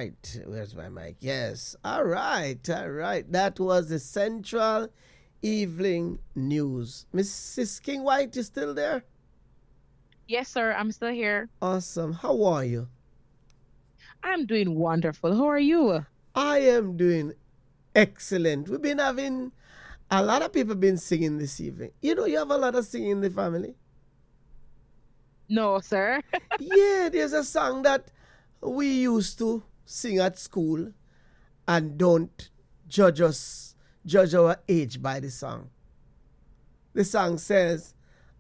right. Where's my mic? Yes. All right. All right. That was the Central Evening News. Mrs. King White is still there? Yes, sir. I'm still here. Awesome. How are you? I'm doing wonderful. How are you? I am doing excellent. We've been having a lot of people been singing this evening. You know, you have a lot of singing in the family. No, sir. Yeah, there's a song that we used to sing at school, and don't judge our age by the song. The song says,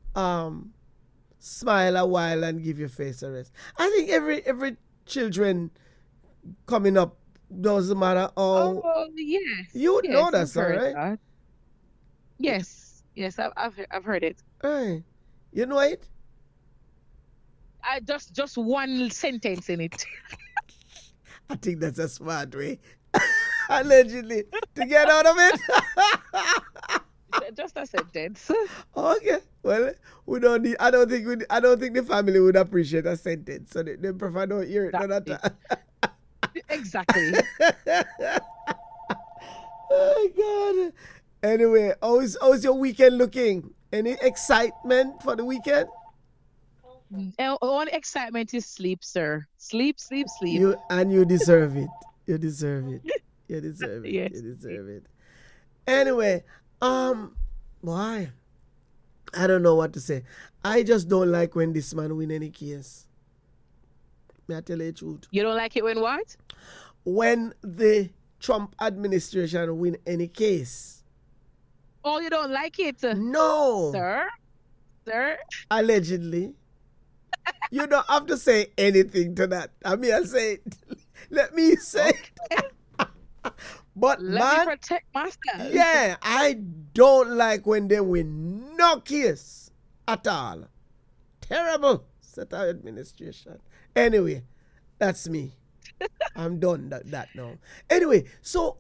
smile a while and give your face a rest. I think every children coming up, doesn't matter how. Oh, yes. You would know Yes, that I've song, heard right? that. Yes. Yes, I've heard it. Hey, you know it? I just one sentence in it. I think that's a smart way, allegedly, to get out of it. Just a sentence. Okay. Well, we don't need. I don't think the family would appreciate a sentence, so they prefer not hear it. None at Exactly. all. Exactly. Oh God. Anyway, how's your weekend looking? Any excitement for the weekend? Only excitement is sleep, sir. Sleep, sleep, sleep. You deserve it. You deserve it. You deserve it. Yes. You deserve it. Anyway, why? I don't know what to say. I just don't like when this man win any case. May I tell you the truth? You don't like it when what? When the Trump administration win any case. Oh, you don't like it, No. sir? Sir? Allegedly. You don't have to say anything to that. I mean, I say it. Let me say it. But Let man, me protect myself. yeah, I don't like when they win no case at all. Terrible set of administration. Anyway, that's me. I'm done that now. Anyway, so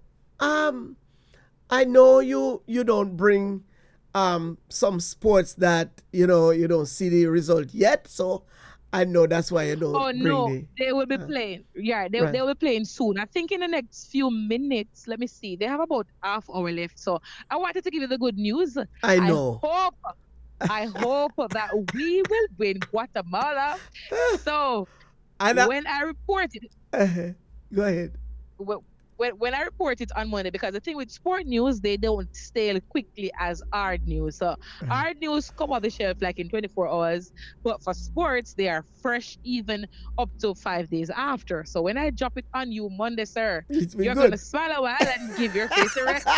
I know you don't bring some sports that you don't see the result yet, so I know that's why you don't Oh bring no, the they will be playing. Yeah, right. they will be playing soon. I think in the next few minutes. Let me see. They have about half hour left. So I wanted to give you the good news. I I know. hope that we will win Guatemala. So And when I reported go ahead. when I report it on Monday, because the thing with sport news, they don't stale quickly as hard news. So hard news come off the shelf like in 24 hours, but for sports, they are fresh even up to 5 days after. So when I drop it on you Monday, sir, you're good. gonna smile a while and give your face a rest.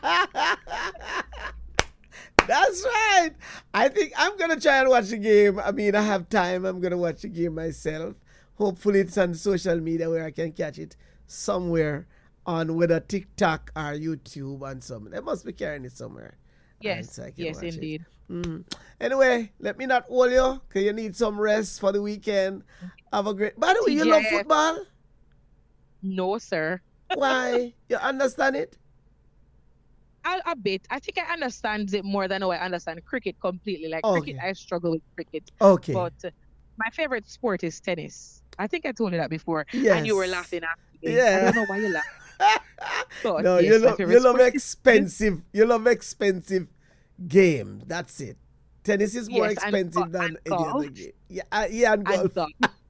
That's right. I think I'm gonna try and watch the game. I mean, I have time. I'm gonna watch the game myself. Hopefully, it's on social media where I can catch it somewhere on whether TikTok or YouTube and something. They must be carrying it somewhere. Yes, So I can yes, watch it. indeed. Anyway, let me not hold you because you need some rest for the weekend. Have a great. By the way, you love TGIF. football? No, sir. Why? You understand it? A bit. I think I understand it more than how I understand cricket completely. Like Okay. cricket, I struggle with cricket. Okay. But my favorite sport is tennis. I think I told you that before. Yes. And you were laughing at me. Yeah. I don't know why you laugh. But No, yes, you my love favorite sport is expensive. You love expensive game. That's it. Tennis is more Yes, and expensive than any other golf. game. Yeah, and golf. And golf.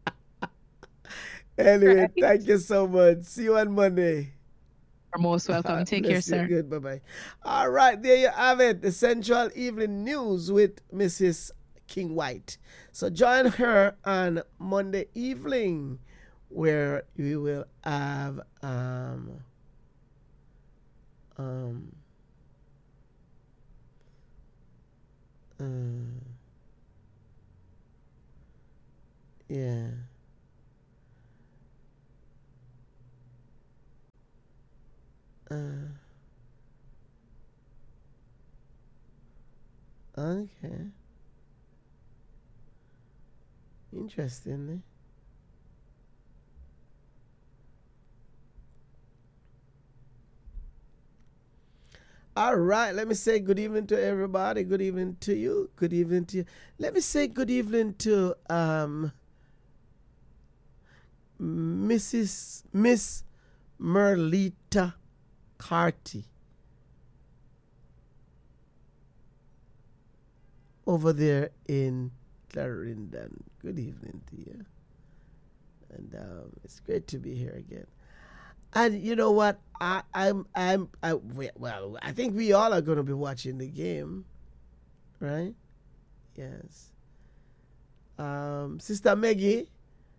Anyway, Right. thank you so much. See you on Monday. You're most welcome. Take care, Bless you. sir. Good. Bye bye. All right, there you have it. The Central Evening News with Mrs. King White. So join her on Monday evening, where we will have yeah. Okay. Interestingly. All right, let me say good evening to everybody. Good evening to you. Good evening to you. Let me say good evening to Miss Merlita Carty over there in Clarendon. Good evening to you. And it's great to be here again. And you know what? I think we all are going to be watching the game, right? Yes. Sister Maggie,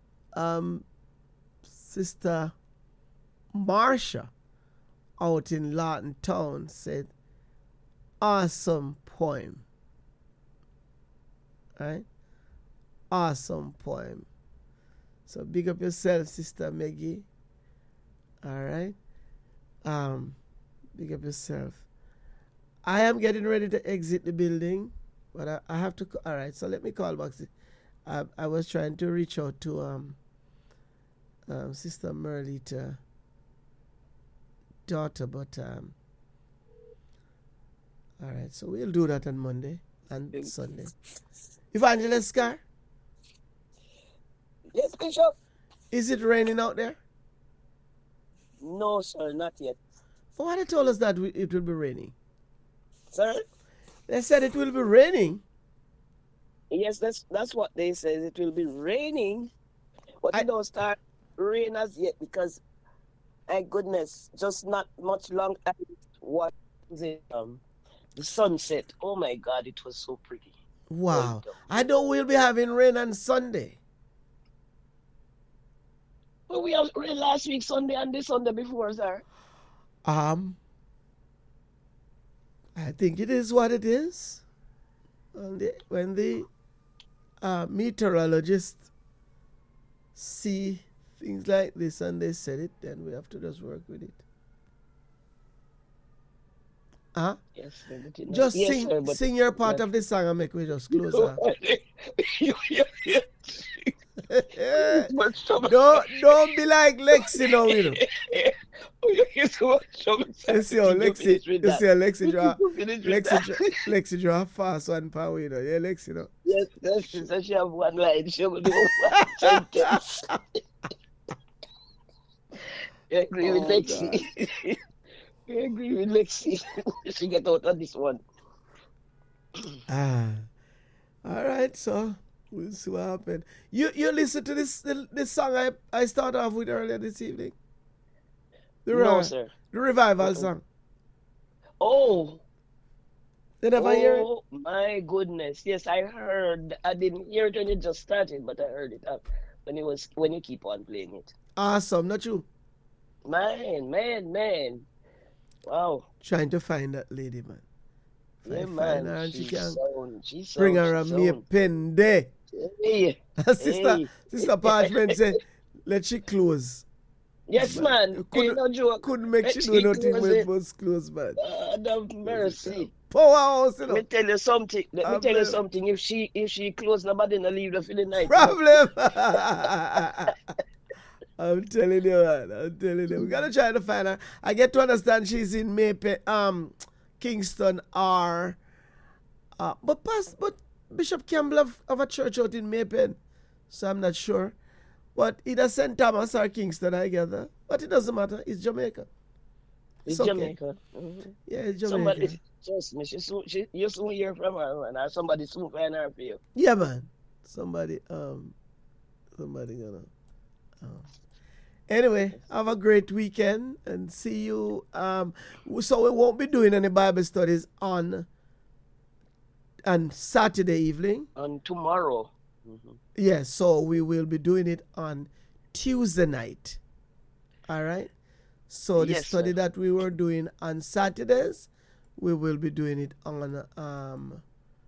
Sister Marsha out in Lawton Town said, awesome poem. Right? Awesome poem. So big up yourself, Sister Maggie. All right. Big up yourself. I am getting ready to exit the building, but I have to. All right. So let me call back. I was trying to reach out to Sister Merlita daughter, but all right. So we'll do that on Monday and Sunday. Evangelist Scar? Yes, Bishop. Is it raining out there? No, sir, not yet. Why they told us that it will be raining? Sir? They said it will be raining. Yes, that's what they said. It will be raining, but it don't start rain as yet because, thank goodness, just not much long after what is it? The sunset. Oh my God, it was so pretty. Wow. I know we'll be having rain on Sunday. Well, we have rain last week, Sunday, and this Sunday before, sir. I think it is what it is. When the meteorologists see things like this and they said it, then we have to just work with it. Yes, just sing your part of the song and make we just close up. Don't be like Lexi now, you know. You see how Lexi draw fast one power, you know. Yeah, Lexi, you know. Yes, she said she have one line. She will do one sentence. You agree with Lexi? I agree with Lexi. She get out of this one. All right, so we'll see what happens. You listen to this song I started off with earlier this evening? No, sir. The revival song. Oh. Did I hear it? Oh, my goodness. Yes, I heard. I didn't hear it when it just started, but I heard it when you keep on playing it. Awesome, not you? Man. Wow. Trying to find that lady, man. Yeah, find man. her and she can She bring her a me pen there. Hey. Sister Parchment said, let she close. Yes, man. Couldn't make she do nothing when it was closed, man. God have mercy. Powerhouse, you know. Let me tell you something. If she close, nobody no leave her for the night. Problem. I'm telling you, man. We gotta try to find her. I get to understand she's in Kingston or but Bishop Campbell have a church out in Maypen, so I'm not sure. But either St. Thomas or Kingston, I gather. But it doesn't matter. It's Jamaica. It's okay. Jamaica. Mm-hmm. Yeah, it's Jamaica. Somebody, trust me, you soon hear from her, and somebody soon find her for you. Yeah, man. Somebody gonna. Anyway, have a great weekend and see you. So we won't be doing any Bible studies on Saturday evening. On tomorrow. Mm-hmm. Yes, so we will be doing it on Tuesday night. All right? So the study that we were doing on Saturdays, we will be doing it on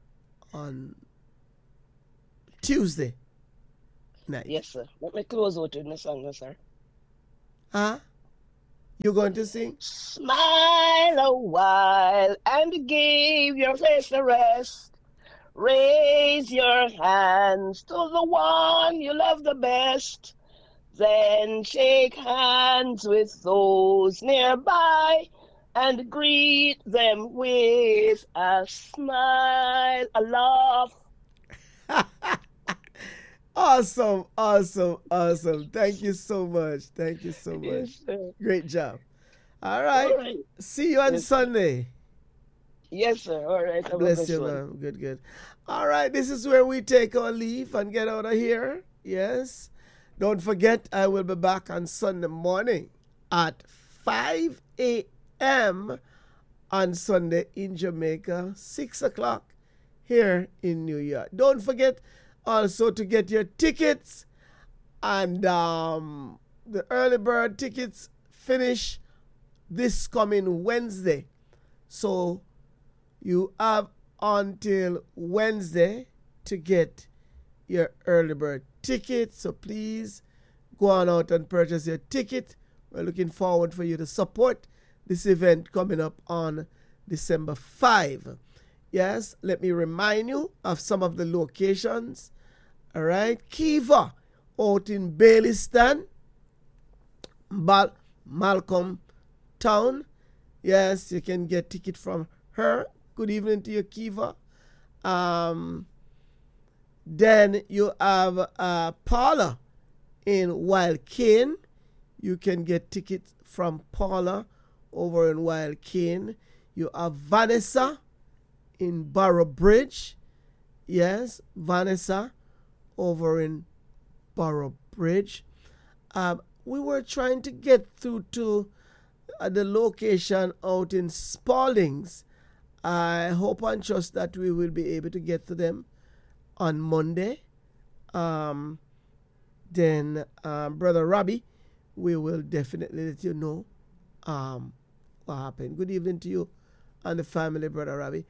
Tuesday night. Yes, sir. Let me close out with my song, sir. Huh? You going to sing? Smile a while and give your face a rest. Raise your hands to the one you love the best. Then shake hands with those nearby and greet them with a smile, a laugh. Awesome, awesome, awesome. Thank you so much. Thank you so much. Yes, sir. Great job. All All right. right. See you on Yes, sir. Sunday. Yes, sir. All right. Have a Bless blessed you, one. man. Good, good. All right. This is where we take our leave and get out of here. Yes. Don't forget, I will be back on Sunday morning at 5 a.m. on Sunday in Jamaica, 6 o'clock here in New York. Don't forget also to get your tickets, and the early bird tickets finish this coming Wednesday. So you have until Wednesday to get your early bird ticket. So please go on out and purchase your ticket. We're looking forward for you to support this event coming up on December 5. Yes, let me remind you of some of the locations. All right, Kiva out in Baileyston, Malcolm Town. Yes, you can get ticket from her. Good evening to you, Kiva. Then you have Paula in Wild Cane. You can get tickets from Paula over in Wild Cane. You have Vanessa in Barrow Bridge. Yes, Vanessa over in Barrow Bridge. We were trying to get through to the location out in Spaldings. I hope and trust that we will be able to get to them on Monday. Then Brother Robbie, we will definitely let you know what happened. Good evening to you and the family, Brother Robbie.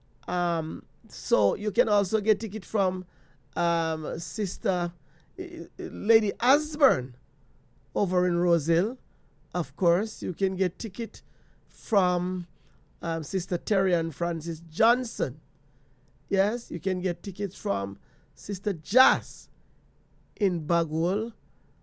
So you can also get ticket from Sister Lady Asburn over in Rosehill. Of course, you can get ticket from Sister Terry and Francis Johnson. Yes, you can get tickets from Sister Jas in Bagwell.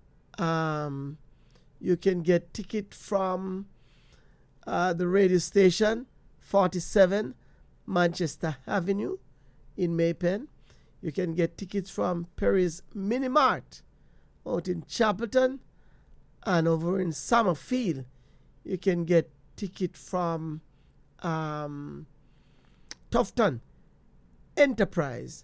You can get ticket from the radio station 47 Manchester Avenue in Maypen. You can get tickets from Perry's Mini Mart out in Chapelton, and over in Summerfield you can get ticket from Tufton Enterprise.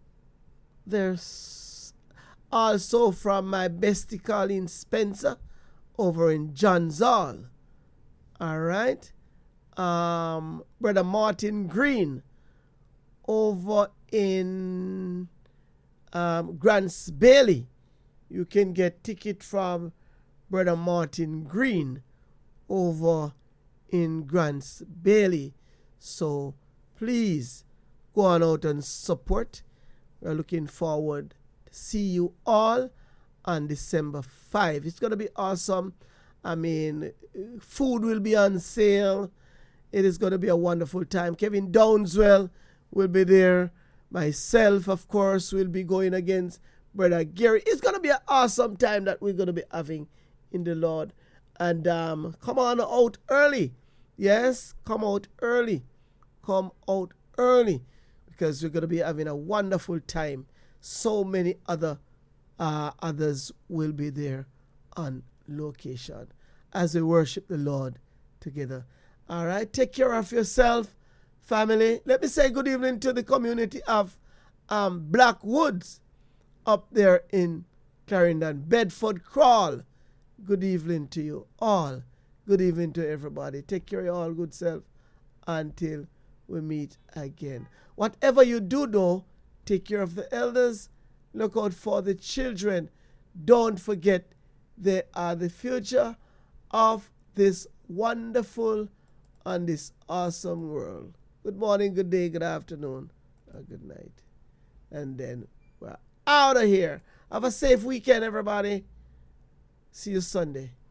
There's also from my bestie Colleen Spencer over in John's Hall. All right. Brother Martin Green over in Grants Bailey. You can get ticket from Brother Martin Green over in Grants Bailey. So please go on out and support. We're looking forward to see you all on December 5. It's going to be awesome. I mean, food will be on sale. It is going to be a wonderful time. Kevin Downswell will be there. Myself, of course, will be going against Brother Gary. It's going to be an awesome time that we're going to be having in the Lord. And come on out early. Yes, come out early. Come out early, because we're going to be having a wonderful time. So many others will be there on location as we worship the Lord together. All right, take care of yourself, family. Let me say good evening to the community of Blackwoods up there in Clarendon, Bedford Crawl. Good evening to you all. Good evening to everybody. Take care of your all good self until we meet again. Whatever you do, though, take care of the elders. Look out for the children. Don't forget, they are the future of this wonderful and this awesome world. Good morning, good day, good afternoon, or good night. And then we're out of here. Have a safe weekend, everybody. See you Sunday.